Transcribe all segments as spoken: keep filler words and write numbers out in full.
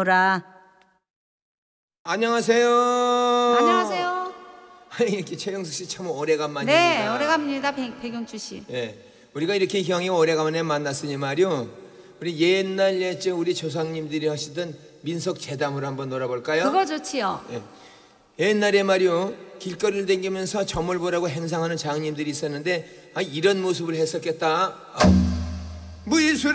오라. 안녕하세요. 안녕하세요. 이렇게 최영숙 씨 참 오래간만입니다. 네, 오래간만입니다. 백, 백영주 씨. 예, 우리가 이렇게 형이 오래간만에 만났으니 말이요. 우리 옛날 옛적 우리 조상님들이 하시던 민속 제담을 한번 놀아볼까요? 그거 좋지요. 예. 옛날에 말이요, 길거리를 다니면서 점을 보라고 행상하는 장님들이 있었는데, 아, 이런 모습을 했었겠다. 아, 무이술에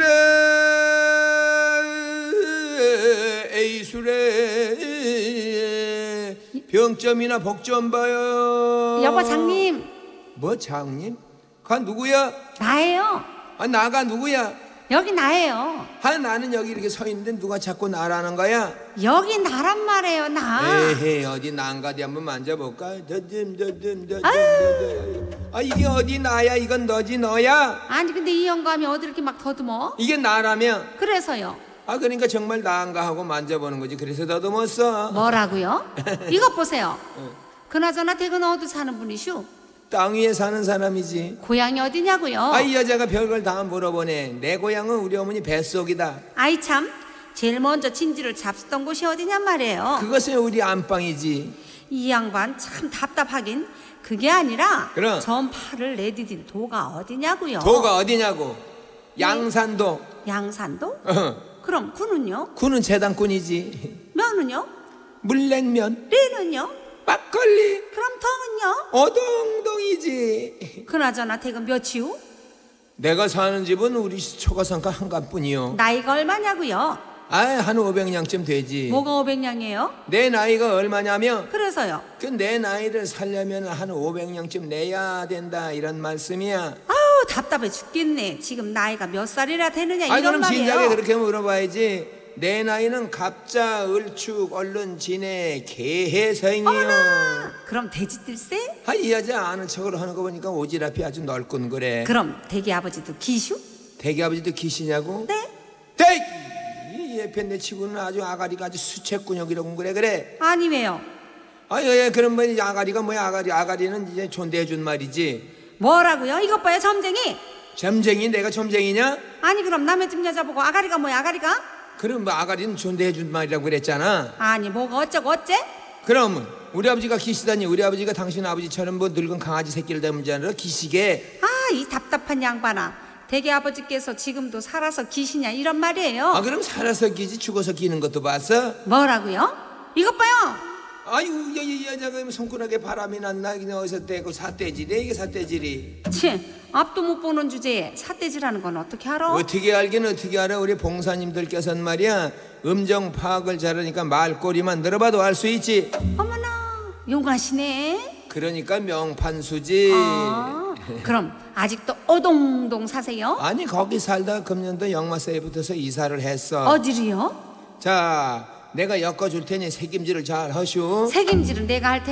에이술에 병점이나 복점 봐요. 여보 장님. 뭐 장님? 가 누구야? 나예요. 아, 나가 누구야? 여기 나예요. 아, 나는 여기 이렇게 서 있는데 누가 자꾸 나라는 거야? 여기 나란 말이에요. 나. 에헤, 어디 난가디 한번 만져볼까? 더듬 더듬 더듬 더듬. 아, 이게 어디 나야? 이건 너지 너야? 아니 근데 이 영감이 어디 이렇게 막 더듬어? 이게 나라며? 그래서요. 아, 그러니까 정말 나인가 하고 만져보는 거지. 그래서 더듬었어. 뭐라고요? 이것 보세요. 그나저나 댁은 어디 사는 분이슈? 땅 위에 사는 사람이지. 고향이 어디냐고요? 아, 이 여자가 별걸 다 물어보네. 내 고향은 우리 어머니 뱃속이다. 아이 참, 제일 먼저 진지를 잡수던 곳이 어디냔 말이에요. 그것은 우리 안방이지. 이 양반 참 답답하긴. 그게 아니라 그럼. 전파를 내디딘 도가 어디냐고요? 도가 어디냐고? 양산도. 양산도? 어. 그럼 구는요? 구는 재단꾼이지. 면은요? 물냉면, 리는요? 막걸리, 그럼 덩은요? 어동동이지. 그나저나 댁은 몇이요? 내가 사는 집은 우리 초가상가 한간뿐이요. 나이가 얼마냐고요? 아, 한 오백 냥쯤 되지. 뭐가 오백 냥이에요? 내 나이가 얼마냐면 그래서요. 그 내 나이를 살려면 한 오백 냥쯤 내야 된다, 이런 말씀이야. 아우 답답해 죽겠네. 지금 나이가 몇 살이나 되느냐 아, 이런 그럼 말이에요. 진작에 그렇게 물어봐야지. 내 나이는 갑자, 을축, 얼른, 진해, 개해생이요. 어머나! 그럼 돼지뜰세? 아, 이 여자 아는 척을 하는 거 보니까 오지랖이 아주 넓군 그래. 그럼 대기 아버지도 기슈? 대기 아버지도 기시냐고? 네. 대기! 이 예편내 치고는 아주 아가리가 아주 수채꾼역이라고 그래 그래. 아니 왜요? 아, 예, 그럼 뭐 아가리가 뭐야? 아가리, 아가리는 이제 존대해준 말이지. 뭐라고요? 이것 봐요 점쟁이. 점쟁이? 내가 점쟁이냐? 아니 그럼 남의 집 여자 보고 아가리가 뭐야 아가리가? 그럼 뭐 아가리는 존대해준 말이라고 그랬잖아. 아니 뭐가 어쩌고 어째? 그럼 우리 아버지가 기시다니, 우리 아버지가 당신 아버지처럼 뭐 늙은 강아지 새끼를 닮은 줄 알아? 기시게. 아 이 답답한 양반아. 대개 아버지께서 지금도 살아서 기시냐 이런 말이에요. 아, 그럼 살아서 기지 죽어서 기는 것도 봤어? 뭐라고요? 이것 봐요. 아유, 이 여자가 손가락에 바람이 났나? 그냥 어디서 떼고 삿대질이야 이게 삿대질이. 치 앞도 못 보는 주제에 삿대질하는 건 어떻게 알아? 어떻게 알긴 어떻게 알아? 우리 봉사님들께서는 말이야, 음정 파악을 잘하니까 말꼬리만 들어봐도 알 수 있지. 어머나 용하시네. 그러니까 명판수지. 아, 그럼 아직도 어동동 사세요? 아니, 거기 살다 금년도 역마사에 붙어서 이사를 했어. 어디로요? 자, 내가 엮어줄 테니 책임질을 잘 하시오. 책임질은 내가 할 테니